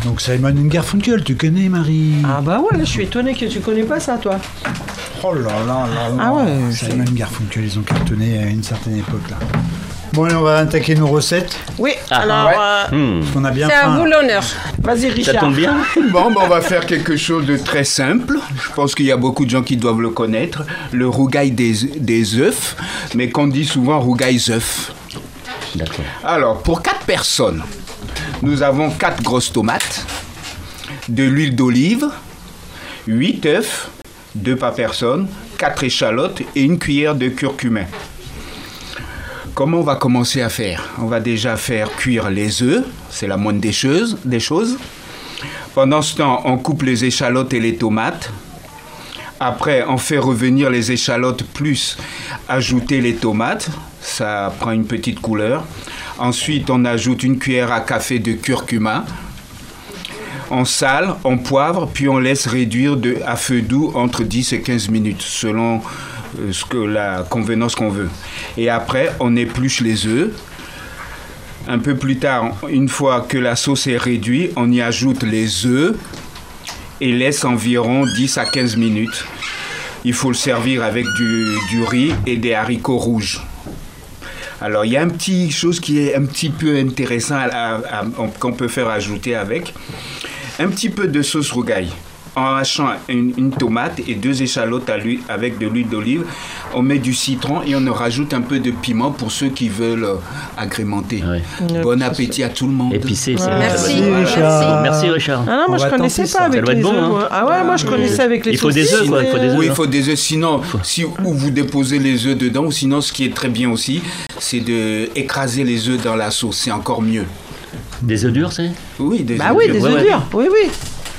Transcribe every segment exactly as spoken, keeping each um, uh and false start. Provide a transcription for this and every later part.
Donc Simon and Garfunkel, tu connais Marie? Ah bah ouais, là, je suis étonné que tu connais pas ça, toi. Oh là là là là. Ah ouais. Simon and Garfunkel, ils ont cartonné à une certaine époque là. Bon, allez, on va attaquer nos recettes. Oui, Ah, alors, ouais. euh, Hmm. Parce qu'on a bien C'est à faim. vous l'honneur. vas-y Richard. Ça tombe bien. Bon, ben, on va faire quelque chose de très simple. Je pense qu'il y a beaucoup de gens qui doivent le connaître. Le rougail des, des œufs, mais qu'on dit souvent rougail œufs. D'accord. Alors, pour quatre personnes, nous avons quatre grosses tomates, de l'huile d'olive, huit œufs, deux par personne, quatre échalotes et une cuillère de curcumin. Comment on va commencer à faire? On va déjà faire cuire les œufs, c'est la moindre des choses, des choses. Pendant ce temps, on coupe les échalotes et les tomates. Après, on fait revenir les échalotes plus ajouter les tomates. Ça prend une petite couleur. Ensuite, on ajoute une cuillère à café de curcuma. On sale, on poivre, puis on laisse réduire de, à feu doux entre dix et quinze minutes, selon euh, ce que, la convenance qu'on veut. Et après, on épluche les œufs. Un peu plus tard, une fois que la sauce est réduite, on y ajoute les œufs et laisse environ dix à quinze minutes. Il faut le servir avec du, du riz et des haricots rouges. Alors, il y a une petite chose qui est un petit peu intéressant à, à, à, qu'on peut faire ajouter avec. Un petit peu de sauce rougail. En hachant une, une tomate et deux échalotes à l'huile, avec de l'huile d'olive, on met du citron et on rajoute un peu de piment pour ceux qui veulent euh, agrémenter. Ouais. Bon appétit à tout le monde. Épicé, c'est Merci. bon. Merci, Richard. Merci Richard. Ah non, On moi je va connaissais tenter pas ça. avec Ça doit les être bon, œufs. hein. moi. Ah ouais, moi je connaissais avec les Il faut des saucisses, œufs, quoi, il faut mais, des œufs. Oui, il euh, faut des œufs. Sinon, si, ou vous déposez les œufs dedans, ou sinon, ce qui est très bien aussi, c'est d'écraser les œufs dans la sauce. C'est encore mieux. Des œufs durs, c'est? Oui, des Bah œufs oui, durs. des Ouais, œufs ouais. durs. Oui, oui.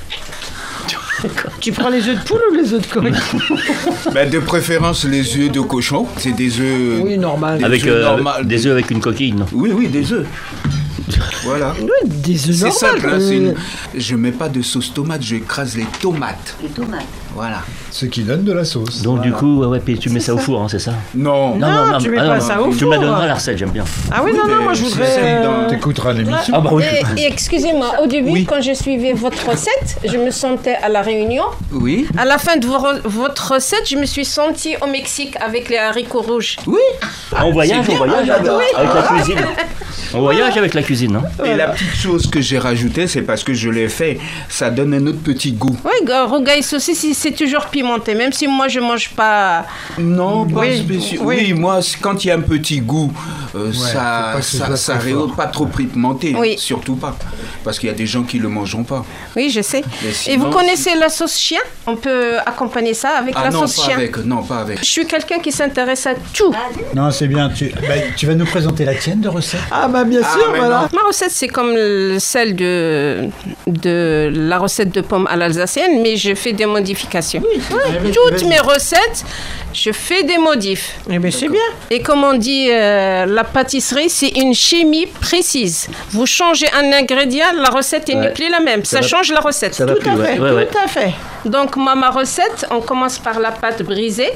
Tu prends les œufs de poule ou les œufs de coq? Ben, de préférence, les œufs de cochon. C'est des œufs. Oui, normal. Des Avec œufs euh, normales. des œufs avec une coquille, non? Oui, oui, des œufs. Voilà. Oui, des œufs C'est normaux. simple, hein, c'est une- je mets pas de sauce tomate, je écrase les tomates. Les tomates. Voilà. Ce qui donne de la sauce. Donc du coup, ouais, ouais, puis tu mets ça au four, hein, c'est ça? Non. Non, tu mets pas ça au Tu me la four. donneras la recette, j'aime bien. Ah oui, non, non, moi je mais voudrais. c'est dans- euh, T'écouteras l'émission. Ah bah oui. Et, et excusez-moi, au début, Oui. quand je suivais votre recette, je me sentais à La Réunion. Oui. À la fin de vo- votre recette, je me suis sentie au Mexique avec les haricots rouges. Oui. On voyage, on voyage avec la cuisine. On voyage avec la cuisine, non? Et la petite chose que j'ai rajoutée, c'est parce que je l'ai fait, ça donne un autre petit goût. Oui, rougail saucisse, c'est toujours pimenté, même si moi je mange pas. Non, pas Oui, spécial. oui. Oui, moi, c- quand il y a un petit goût, euh, faut ça, pas que ce ça, soit ça trop rehausse fort. pas trop pimenté. Oui. Surtout pas. Parce qu'il y a des gens qui le mangeront pas. Oui, je sais. Mais Et sinon, vous connaissez la sauce chien? On peut accompagner ça avec Ah la non, sauce pas chien. avec. Non, pas avec. Je suis quelqu'un qui s'intéresse à tout. Non, c'est bien. Tu, bah, tu vas nous présenter la tienne de recette. Ah bah bien Ah, sûr, mais voilà. Ma recette, c'est comme le- celle de, de la recette de pommes à l'alsacienne, mais je fais des modifications. Vas-y, Toutes vas-y. mes recettes, je fais des modifs. Eh bien c'est bien. Et comme on dit, euh, la pâtisserie, c'est une chimie précise. Vous changez un ingrédient, la recette n'est Ouais. plus la même. Ça, Ça va- change la recette. Ça va Tout plus, à ouais. fait, Ouais, ouais. tout à fait. Donc, moi, ma recette, on commence par la pâte brisée.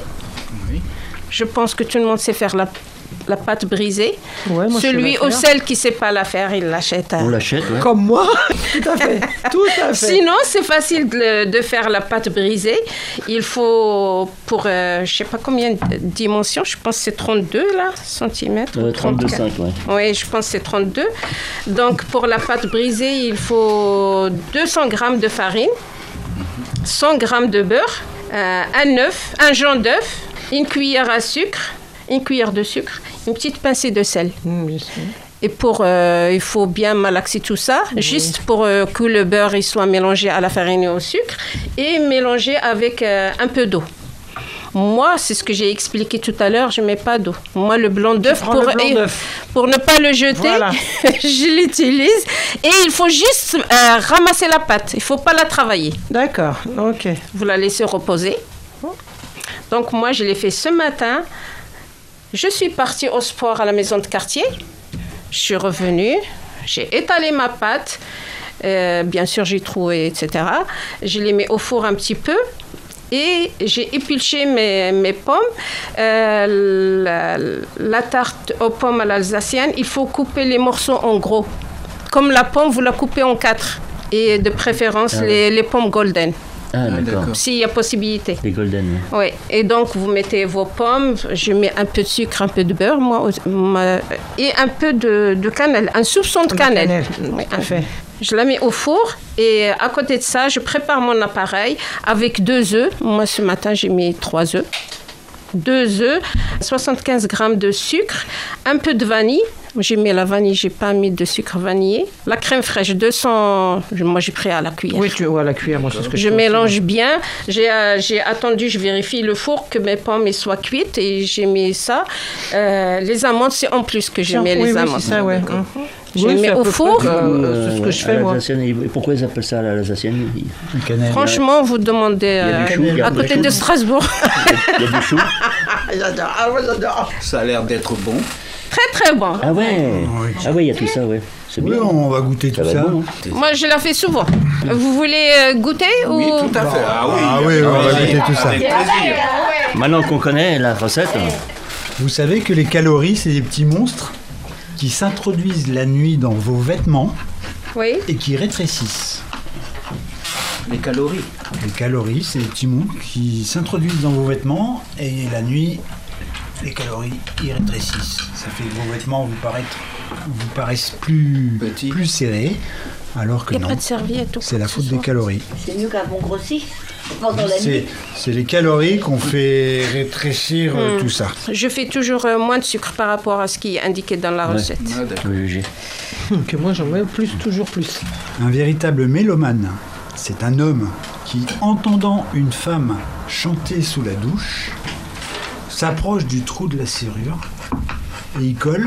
Je pense que tout le monde sait faire la, la pâte brisée. Ouais, moi, je sais Celui la ou faire. celle qui ne sait pas la faire, il l'achète. à- On l'achète, ouais. Comme moi. Tout à fait. Tout à fait. Sinon, c'est facile de, de faire la pâte brisée. Il faut, pour, euh, je ne sais pas combien de dimensions, je pense que c'est trente-deux là, centimètres. ou Euh, trente-deux trente-quatre. virgule cinq, ouais. Oui, je pense que c'est trente-deux. Donc, pour la pâte brisée, il faut deux cents grammes de farine, cent grammes de beurre, euh, un œuf, un jaune d'œuf, une cuillère à sucre, une cuillère de sucre, une petite pincée de sel. Mmh, bien sûr. Et pour, euh, il faut bien malaxer tout ça, juste pour euh, que le beurre il soit mélangé à la farine et au sucre, et mélangé avec euh, un peu d'eau. Moi, c'est ce que j'ai expliqué tout à l'heure, je ne mets pas d'eau. Moi, le blanc d'œuf, prends pour, le blanc et- d'œuf. pour ne pas le jeter, Voilà. je l'utilise. Et il faut juste euh, ramasser la pâte, il ne faut pas la travailler. D'accord, ok. Vous la laissez reposer. Donc moi, je l'ai fait ce matin. Je suis partie au sport à la maison de quartier. Je suis revenue. J'ai étalé ma pâte. Euh, bien sûr, j'ai troué, et cetera. Je l'ai mis au four un petit peu. Et j'ai épluché mes, mes pommes. Euh, la, la tarte aux pommes à l'alsacienne, il faut couper les morceaux en gros. Comme la pomme, vous la coupez en quatre. Et de préférence, Ah, les, les pommes golden, Ah, d'accord. s'il y a possibilité. Les golden. oui. Oui, et donc vous mettez vos pommes, je mets un peu de sucre, un peu de beurre, moi, aussi, ma- et un peu de, de cannelle, un soupçon de De cannelle. cannelle, Oui, tout à un- fait. Je la mets au four et à côté de ça, je prépare mon appareil avec deux œufs. Moi, ce matin, j'ai mis trois œufs. Deux œufs, soixante-quinze grammes de sucre, un peu de vanille. J'ai mis la vanille, j'ai pas mis de sucre vanillé. La crème fraîche, deux cents, moi j'ai pris à la cuillère. Oui, tu vois, à la cuillère, moi, c'est ce que je Je fais mélange bien. J'ai, euh, j'ai attendu, je vérifie le four que mes pommes elles soient cuites et j'ai mis ça. Euh, les amandes, c'est en plus que j'ai aussi. mis Oui, les oui, amandes. c'est ça, ouais. Mhm. Je Oui, mets c'est à au peu four. près, euh, c'est ce que je fais, à moi. l'Alsacienne, et pourquoi ils appellent ça à l'Alsacienne? Il La cannelle. Franchement, vous demandez y a euh, du chou, il y a à du côté chou. de Strasbourg. y a du chou. J'adore, ah ouais, j'adore. Ça a l'air d'être bon. Très très bon. Ah ouais. Oui. Ah ouais, il y a tout ça, ouais. C'est Oui, bien. on va goûter Ça tout va ça. être bon, hein. Moi, je la fais souvent. Vous voulez euh, goûter Oui, ou... tout à fait. Ah oui, Ah avec oui, on va plaisir, goûter tout ça. avec plaisir. Maintenant qu'on connaît la recette, Vous savez que les calories, c'est des petits monstres qui s'introduisent la nuit dans vos vêtements Oui. et qui rétrécissent. Les calories. Les calories, c'est des petits monstres qui s'introduisent dans vos vêtements et la nuit, les calories y rétrécissent. Ça fait que vos vêtements vous paraissent, vous paraissent plus, Petits. plus serrés, alors que Il n'y a non. pas de serviette. ou C'est quoi la que ce faute des soit. calories. C'est mieux qu'un bon grossi pendant la C'est, nuit. c'est les calories qu'on fait rétrécir euh, Hmm. tout ça. Je fais toujours euh, moins de sucre par rapport à ce qui est indiqué dans la Ouais. recette. Ah, d'accord. oui, j'ai. Que moi, j'en mets plus, toujours plus. Un véritable mélomane, c'est un homme qui, entendant une femme chanter sous la douche, s'approche du trou de la serrure et y colle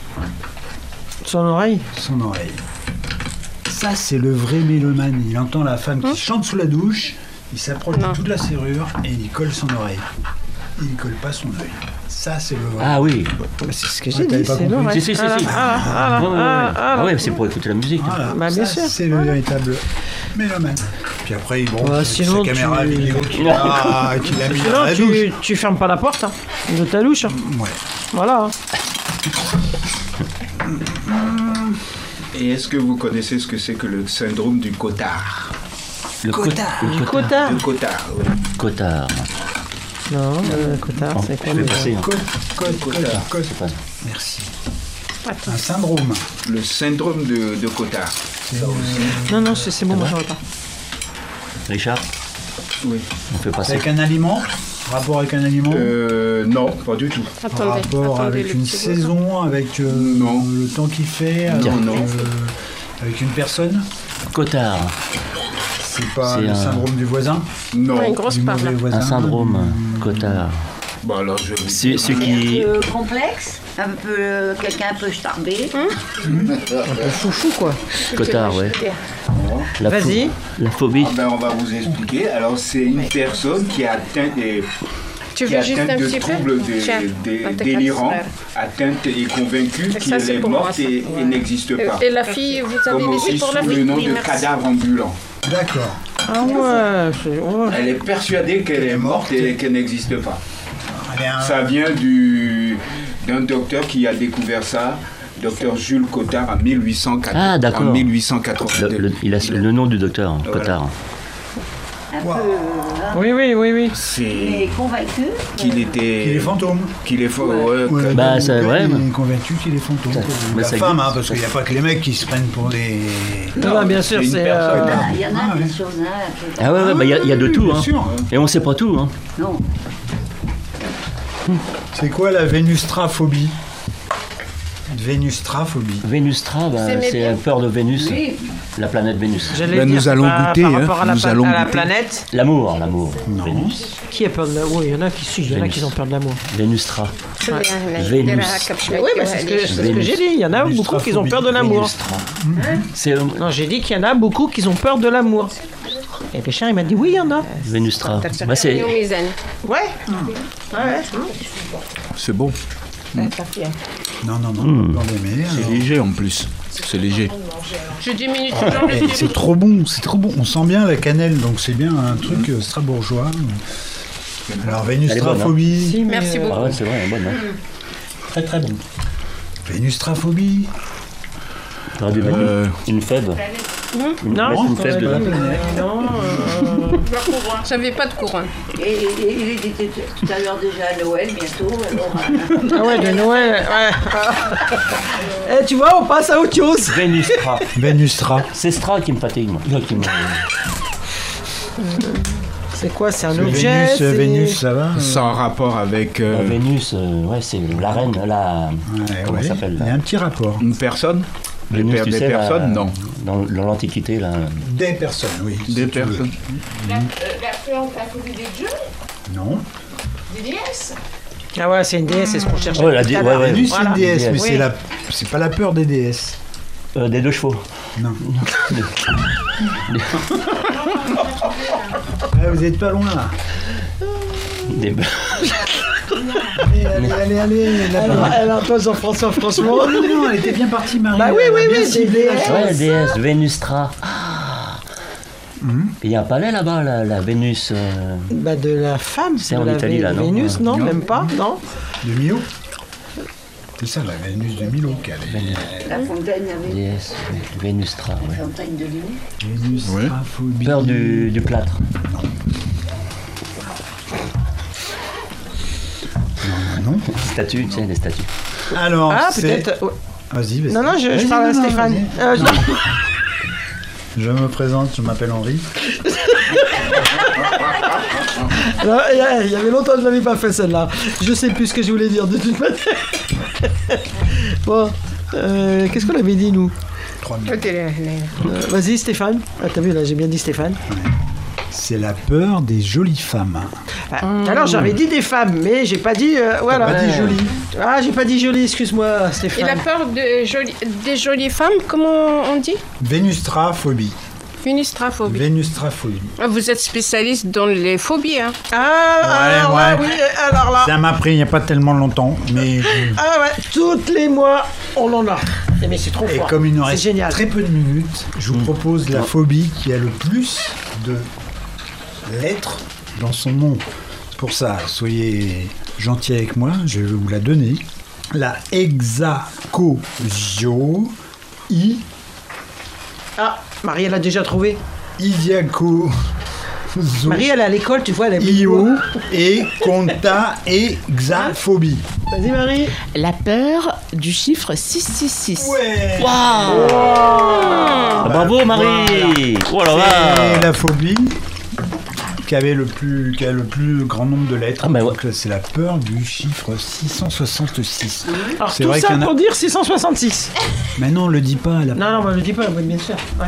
Son oreille. son oreille. Ça, c'est le vrai mélomane. Il entend la femme qui chante sous la douche, il s'approche Non. du trou de la serrure et il y colle son oreille. Il ne colle pas son œil. Ça, c'est le vrai. Ah oui. C'est ce que Ouais, j'ai t'avais dit, pas c'est compris. l'oreille. Si, si, si, Ah, si. ah, ah, Ouais, ouais, ouais. ah, ah, Ah ouais, c'est pour écouter la musique. Voilà, Bah, bien ça, sûr. c'est le véritable mélomane. Puis après, bon, Bah, c'est sinon, sa caméra tu- vidéo qu'il a, qu'il a mis dans Sinon, la douche. tu, tu fermes pas la porte hein, de ta douche. hein. Ouais. Voilà. Et est-ce que vous connaissez ce que c'est que le syndrome du cotard? Le cotard. Le Du cotard. cotard. Le cotard, oui. Cotard. Non, le cotard, Oh, c'est je quoi vais déjà passer. hein. Code, code, code, code. pas- Merci. Un syndrome. Le syndrome de, de cotard. Non, non, c'est c'est bon, moi j'en ai pas. Richard, Oui. on fait C'est passer. avec un aliment Rapport avec un aliment Euh, non, pas du tout. Attendez, Rapport attendez avec le une petit saison, avec euh, Non. le temps qu'il fait, avec, Non, non. euh, avec une personne. Cotard. C'est pas C'est le un- syndrome du voisin, Non. Ouais, une grosse du part mauvais là. voisin. Un syndrome. Cotard. Bon, alors je vais vous C'est dire. ce Un qui. peu complexe, un peu euh, quelqu'un un peu starbé. Foufou, quoi. Cotard, ouais. La pho- Vas-y. La phobie. Ah ben, on va vous expliquer. Alors, c'est une personne qui a atteint des, Tu qui veux est juste atteinte un de petit peu troubles de- Tiens, de- un de tes délirants, quatre frères. atteinte et convaincue Et ça, qu'elle c'est est pour moi, morte ça. et, et n'existe pas. Et la fille, vous avez Comme laissé aussi pour la sous fille le nom Oui, de merci. cadavre ambulant. D'accord. Ah ouais, c'est- ouais. Elle est persuadée qu'elle est morte et qu'elle n'existe pas. Eh bien, Ça vient du, d'un docteur qui a découvert ça, docteur Jules Cotard, en mille huit cent quatre- Ah, d'accord. en mille huit cent quatre-vingt-deux. Le- le- il a le nom du docteur, Cotard. Un peu, hein, Oui, oui, oui, oui. C'est mais convaincu. qu'il était... il est fantôme. Qu'il est faux, ouais, Ouais, que- Bah, le c'est gars, vrai, Il mais- est convaincu qu'il est fantôme. Ça- mais La ça femme, existe. hein, parce qu'il n'y a pas que les mecs qui se prennent pour des. Non, non, bien sûr, c'est une c'est. personne. euh, Ah, il y en a Ah, des ouais. choses. Hein, qui- Ah ouais, ouais, bah, il y a- il y, a de Oui, tout. bien Hein. sûr. Et on sait pas tout. Hein. Non. C'est quoi la vénustraphobie Vénustraphobie. Vénustra, bah, Vous aimez c'est bien peur de Vénus, Oui. la planète Vénus. J'allais Ben, dire, nous allons par- goûter, Par hein, rapport à la, nous pa- allons à la goûter. planète, L'amour, l'amour. Non. Vénus. qui a peur de l'amour? Il y en a qui, si, il y en a Vénus. qui ont peur de l'amour. Vénustra. Vénus. Vénus. Oui, bah, c'est ce que, c'est ce que Vénus. j'ai dit. Il y en a beaucoup qui ont peur de l'amour. Vénustra. C'est euh, Non, j'ai dit qu'il y en a beaucoup qui ont peur de l'amour. Et Richard, il m'a dit oui, il y en a. Vénustra. Bah, c'est Ouais. Ouais. C'est bon. Non, non, non. Hmm. Dans les mers, alors. léger en plus. C'est léger. Je diminue toujours le Eh, volume. c'est trop bon, c'est trop bon. On sent bien la cannelle, donc c'est bien un truc euh, strasbourgeois. Alors, vénustraphobie. Si, mais, Merci euh, beaucoup. ah ouais, c'est vrai, bonne. Hein. Très très bon. Vénustraphobie. T'aurais dû mettre Euh. une, une fève. Une, Non, mettre une c'est flèche pas la dedans. planète. Non, euh, J'avais pas de couronne. Et il était tout à l'heure déjà à Noël, bientôt. Alors, euh, ah ouais, de Noël, ouais. Eh, tu vois, on passe à autre chose. Vénustra. Vénustra. C'est Stra qui me fatigue, moi. Non, qui me- C'est quoi? C'est un Vénus, objet? c'est- Vénus, ça va Sans rapport avec euh, La Vénus, euh, ouais, c'est la reine, la. Ouais, comment ouais, ça s'appelle il y a là un petit rapport. une personne. Des, Vénus, per- tu des sais, la- personnes, non. Dans, dans l'Antiquité, là. Des personnes, oui. Des si tu veux. personnes. La, euh, la peur, la phobie des dieux, Non. des déesses. Ah ouais, c'est une déesse, c'est ce qu'on cherche. Ouais, la dé- ouais, ouais. Vénus, c'est Voilà. une déesse, mais Déesse. c'est Oui. la... c'est pas la peur des déesses. Euh, des deux chevaux. Non. Ah, vous êtes pas loin là. Des... Allez, allez, allez, allez. la Elle, parole. elle a un peu Jean-François, franchement. Oh non, non, elle était bien partie, Marie. Bah oui, Elle a oui, bien oui, ciblé des la déesses. chose. Ouais, déesse, Vénustra. Il y a un palais là-bas, la, la Vénus. euh, Bah de la femme, C'est de en la Italie, Vé- là, non Vénus, non, Non. même pas, non. De Milo. C'est ça, la Vénus de Milo qu'elle est. la fontaine avec Déesse, Vénustra, ouais. la fontaine de Lune. Vénus, Ouais. phobie. Peur du, du plâtre. Non. Statues, tu sais, des statues. Alors, Ah, c'est... peut-être. ouais. Vas-y, vas-y. Non, non, je, je Vas-y, parle à non, non, Stéphane. vas-y. Euh, je- Je me présente, je m'appelle Henri. Alors, Il y a- il y avait longtemps que je l'avais pas fait celle-là. Je sais plus ce que je voulais dire de toute manière. Bon, euh, qu'est-ce qu'on avait dit nous? Trois minutes. Ok, les- les- Euh, Vas-y Stéphane. Ah, t'as vu là, j'ai bien dit Stéphane. C'est la peur des jolies femmes. Ah, alors j'avais dit des femmes, mais j'ai pas dit. euh, voilà. Pas dit jolies. Ah, j'ai pas dit jolie, excuse-moi Et la Stéphane. peur de joli- des jolies femmes, comment on dit? Vénustraphobie. Vénustraphobie. Vénustraphobie. Ah, vous êtes spécialiste dans les phobies, hein? Ah, alors là, ouais. oui, alors là. Ça m'a pris il n'y a pas tellement longtemps, mais... Ah ouais, toutes les mois, on en a. Eh, Mais c'est trop Et fort. comme il nous C'est reste génial. très peu de minutes, je vous propose la phobie qui a le plus de lettres dans son nom. C'est pour ça, soyez gentils avec moi, je vais vous la donner. La hexacosio i Ah, Marie, elle a déjà trouvé. Idiaco Marie, elle est à l'école, tu vois, elle a io et conta hexaphobie. Vas-y, Marie. La peur du chiffre six cent soixante-six. Ouais. Ah, bravo Marie. Oh là C'est là. la phobie qui avait le plus, qui a le plus grand nombre de lettres. Ah, bah ouais. Donc c'est la peur du chiffre six cent soixante-six. Alors, C'est tout vrai ça qu'il y en a- pour dire six cent soixante-six. Mais non, on le dit pas. la- Non, non, bah, je le dis pas, oui, bien sûr. Ouais.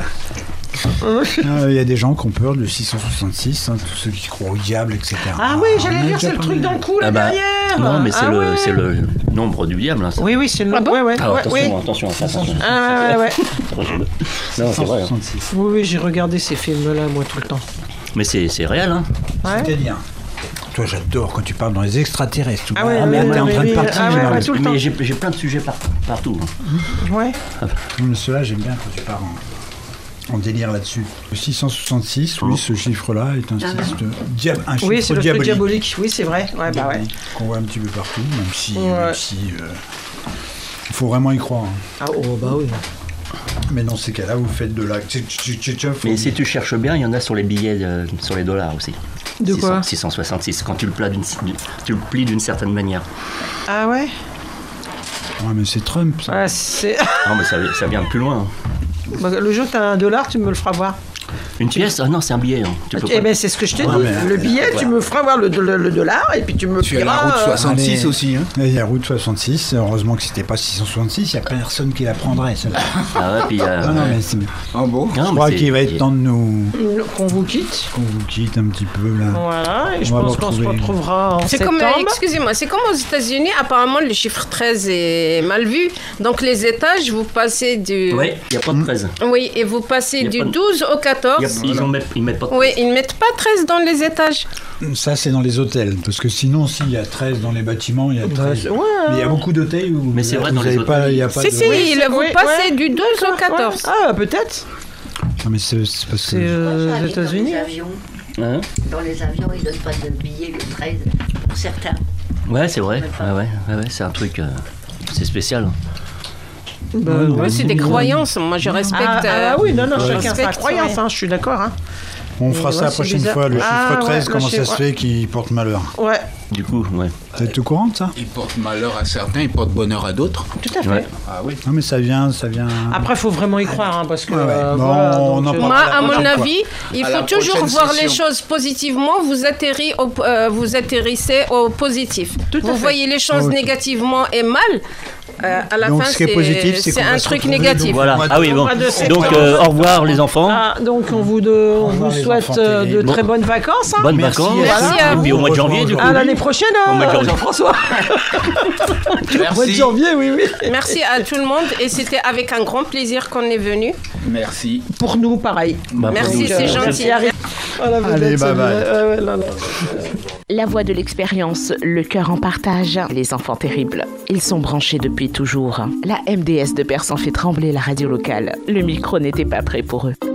Ah, Il y a des gens qui ont peur de six cent soixante-six, hein, tous ceux qui croient au diable, et cetera. Ah oui, on j'allais en a dire, déjà c'est le parlé. truc dans le cou, là, Ah bah, derrière. non, mais c'est Ah le, ouais. c'est le nombre du diable, hein, ça. Oui, oui, c'est le Ah bon ouais, ouais, Ah, ouais, attention, oui. attention, attention. Ah, ouais, ouais, ouais. Non, c'est vrai. hein. six cent soixante-six. Oui, oui, j'ai regardé ces films-là, moi, tout le temps. Mais c'est c'est réel, hein. Ouais. C'est-à-dire, toi j'adore quand tu parles dans les extraterrestres. tout Ah ça. ouais, Ah, mais ouais, t'es en ouais, train de ouais, partir. ah ouais, là. ouais, tout le temps. Mais j'ai j'ai plein de sujets par- partout. hein. Ouais. Non, mais ceux-là, j'aime bien quand tu pars en, en délire là-dessus. Le six cent soixante-six, oui, ce chiffre-là est un, chiffre, de- dia- un chiffre Oui, c'est le truc diabolique. diabolique. Oui, c'est vrai. Ouais, bah ouais. Qu'on voit un petit peu partout, même si, Ouais. même si euh, il faut vraiment y croire. hein. Ah, oh, bah oui. Mais dans ces cas-là, vous faites de la... tch- tch- tch- tch- Mais si tu cherches bien, il y en a sur les billets, euh, sur les dollars aussi. De quoi six cent soixante-six, quand tu le, plies d'une, tu le plies d'une certaine manière. Ah ouais. Ouais, mais c'est Trump, ça. Ouais, c'est. Non, mais ça, ça vient de plus loin. hein. Bah, le jour que t'as un dollar, tu me le feras voir. Une pièce? Ah non, c'est un billet. hein. Tu peux Eh pas- ben, c'est ce que je te Ouais, dis. mais- Le billet, tu me feras voir le, le- le dollar et puis tu me Tu as la diras, route euh, soixante-six Allez. aussi, hein. Il y a route soixante-six, heureusement que c'était pas six cent soixante-six, il n'y a personne qui la prendrait, celle-là. Ah ouais, puis il y a. Ah non, mais c'est- En beau. Non, je mais crois c'est- qu'il va être temps de nous... qu'on vous quitte. qu'on vous quitte un petit peu, là. Voilà, et je On va pense qu'on se retrouver- retrouvera en C'est septembre. comme, euh, excusez-moi, c'est comme aux États-Unis, apparemment le chiffre treize est mal vu. Donc les étages, vous passez du. Ouais, il n'y a pas de treize. Oui, et vous passez Y a du pas de- douze au Il y a- quatorze. Ils en mettent, ils mettent pas de Oui, ils ne mettent pas treize dans les étages. Ça, c'est dans les hôtels, parce que sinon, s'il y a treize dans les bâtiments, il y a treize. ouais. Mais il y a beaucoup d'hôtels où Mais c'est vrai, vous dans les avez pas, hôtels, il y a pas Si, de... si, Oui, c'est- vous oui, passez ouais. du douze au quatorze. Ah, peut-être. Non, mais c'est c'est parce C'est que... euh, Moi, aux j'habite dans États-Unis. les avions. Hein? Dans les avions, ils donnent pas de billets le treize pour certains. Ouais, c'est vrai. Ouais, ouais, ouais, ouais, c'est un truc. euh, c'est spécial. Ben, Ouais, non, Oui, c'est des croyances. Moi, je respecte. Ah, euh, ah oui, non, non, je chacun sa respecte, croyance, ouais. hein, je suis d'accord. Hein. On fera Et ça ouais, la c'est prochaine bizarre. fois. Le Ah, chiffre treize, ouais, comment le ça se chiffre- fait qu'il porte malheur? Ouais, Du coup, ouais. Vous êtes au courant de ça? Il porte malheur à certains, il porte bonheur à d'autres. tout à fait. Ouais. Ah oui. Non, mais ça vient, ça vient. Après, il faut vraiment y croire, hein, parce que... Ouais, ouais. euh, Bon, voilà, on donc, en euh, parlera. Moi, la à mon prochaine fois. avis, il À faut la toujours prochaine voir les session. choses positivement. Vous, atterri au- euh, vous atterrissez au positif. Tout à vous fait. voyez les choses Ok. négativement et mal. euh, à la Donc, fin, ce qui est c'est- positif, c'est c'est qu'on un va se truc retrouver, négatif. donc, Voilà. Au mois de- Ah oui, bon. mois de Donc, septembre. euh, au revoir les enfants. Ah, donc on vous, de, on revoir vous les souhaite enfants euh, de terribles. très bonnes vacances. Hein. Bonnes Merci, vacances. Merci à Et puis vous. au mois de janvier, du coup. À l'année prochaine, Au mois de hein, janvier. Jean-François. Au mois de janvier, oui, oui. Merci à tout le monde et c'était avec un grand plaisir qu'on est venu. Merci. Pour nous, pareil. Bah, pour Merci, nous, c'est euh, gentil. Voilà, vous Allez, êtes- bye bye. Ouais, ouais, là, là. La voix de l'expérience, le cœur en partage, les enfants terribles. Ils sont branchés depuis toujours. La M D S de Persan fait trembler la radio locale. Le micro n'était pas prêt pour eux.